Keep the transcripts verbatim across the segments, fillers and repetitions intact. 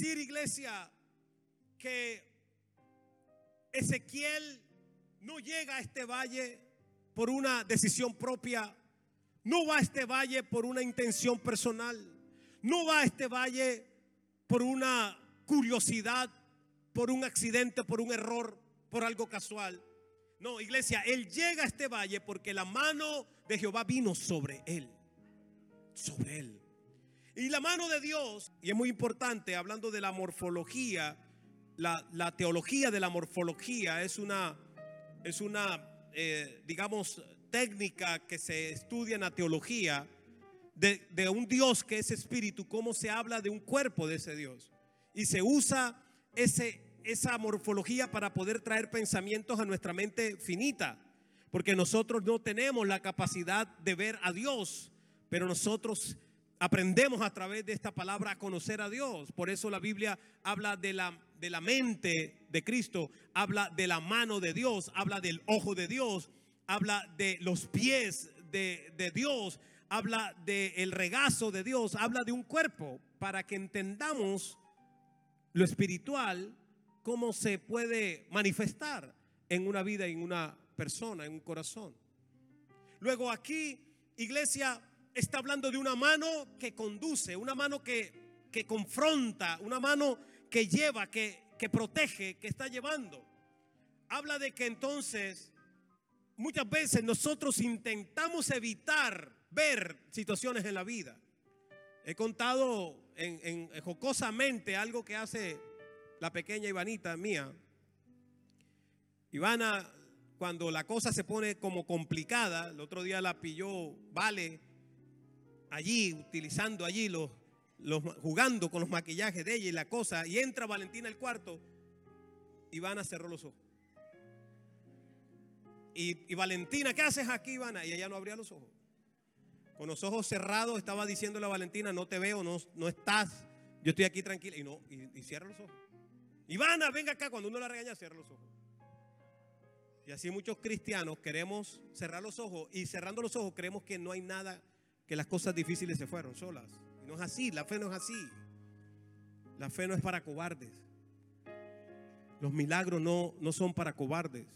decir, iglesia, que Ezequiel no llega a este valle por una decisión propia, no va a este valle por una intención personal, no va a este valle por una curiosidad, por un accidente, por un error, por algo casual. No, iglesia, él llega a este valle porque la mano de Jehová vino sobre él, sobre él. Y la mano de Dios, y es muy importante, hablando de la morfología, la, la teología de la morfología es una, es una eh, digamos, técnica que se estudia en la teología de, de un Dios que es espíritu, cómo se habla de un cuerpo de ese Dios. Y se usa ese, esa morfología para poder traer pensamientos a nuestra mente finita, porque nosotros no tenemos la capacidad de ver a Dios, pero nosotros aprendemos a través de esta palabra a conocer a Dios. Por eso la Biblia habla de la, de la mente de Cristo, habla de la mano de Dios, habla del ojo de Dios, habla de los pies de, de Dios, habla del regazo de Dios, habla de un cuerpo, para que entendamos lo espiritual, cómo se puede manifestar en una vida, en una persona, en un corazón. Luego aquí, iglesia, está hablando de una mano que conduce, una mano que, que confronta, una mano que lleva, que, que protege, que está llevando. Habla de que entonces muchas veces nosotros intentamos evitar ver situaciones en la vida. He contado en, en, jocosamente algo que hace la pequeña Ivanita mía. Ivana, cuando la cosa se pone como complicada, el otro día la pilló Vale allí, utilizando allí los, los, jugando con los maquillajes de ella y la cosa, y entra Valentina al cuarto. Ivana cerró los ojos. Y, y Valentina, ¿qué haces aquí, Ivana? Y ella no abría los ojos. Con los ojos cerrados estaba diciéndole a Valentina, no te veo, no, no estás, yo estoy aquí tranquila. Y no, y, y cierra los ojos. Ivana, venga acá. Cuando uno la regaña, cierra los ojos. Y así muchos cristianos queremos cerrar los ojos, y cerrando los ojos creemos que no hay nada, que las cosas difíciles se fueron solas. Y no es así, la fe no es así. La fe no es para cobardes. Los milagros no, no son para cobardes.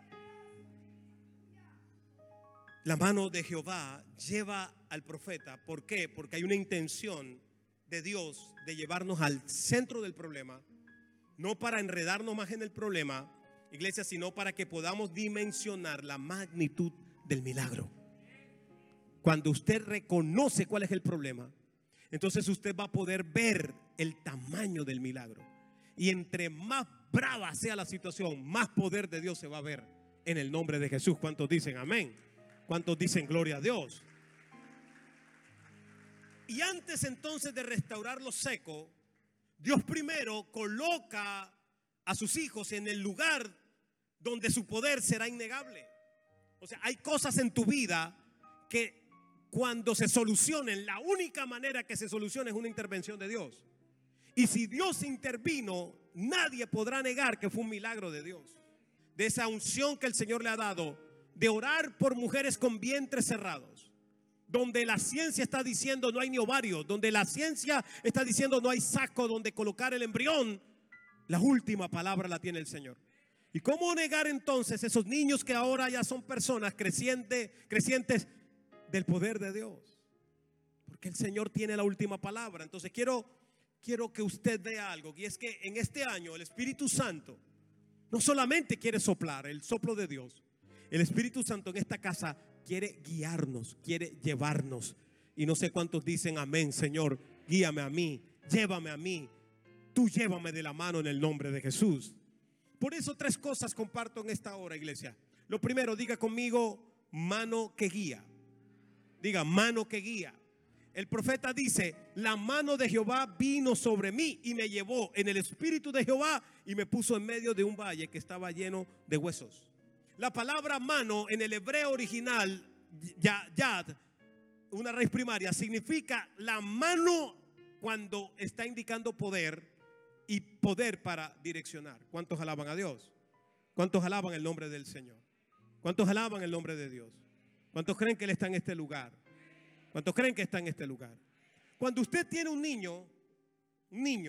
La mano de Jehová lleva al profeta. ¿Por qué? Porque hay una intención de Dios de llevarnos al centro del problema, no para enredarnos más en el problema, iglesia, sino para que podamos dimensionar la magnitud del milagro. Cuando usted reconoce cuál es el problema, entonces usted va a poder ver el tamaño del milagro. Y entre más brava sea la situación, más poder de Dios se va a ver en el nombre de Jesús. ¿Cuántos dicen amén? ¿Cuántos dicen gloria a Dios? Y antes entonces de restaurar lo seco, Dios primero coloca a sus hijos en el lugar donde su poder será innegable. O sea, hay cosas en tu vida que cuando se solucionen, la única manera que se solucione es una intervención de Dios. Y si Dios intervino, nadie podrá negar que fue un milagro de Dios. De esa unción que el Señor le ha dado, de orar por mujeres con vientres cerrados, donde la ciencia está diciendo no hay ni ovario, donde la ciencia está diciendo no hay saco donde colocar el embrión, la última palabra la tiene el Señor. ¿Y cómo negar entonces esos niños que ahora ya son personas crecientes, crecientes del poder de Dios? Porque el Señor tiene la última palabra. Entonces quiero, quiero que usted vea algo, y es que en este año el Espíritu Santo no solamente quiere soplar el soplo de Dios. El Espíritu Santo en esta casa quiere guiarnos, quiere llevarnos. Y no sé cuántos dicen amén, Señor, guíame a mí, llévame a mí. Tú llévame de la mano en el nombre de Jesús. Por eso tres cosas comparto en esta hora, iglesia. Lo primero, diga conmigo, mano que guía. Diga, mano que guía. El profeta dice, la mano de Jehová vino sobre mí y me llevó en el espíritu de Jehová y me puso en medio de un valle que estaba lleno de huesos. La palabra mano en el hebreo original, yad, una raíz primaria, significa la mano cuando está indicando poder y poder para direccionar. ¿Cuántos alaban a Dios? ¿Cuántos alaban el nombre del Señor? ¿Cuántos alaban el nombre de Dios? ¿Cuántos creen que Él está en este lugar? ¿Cuántos creen que está en este lugar? Cuando usted tiene un niño, un niño,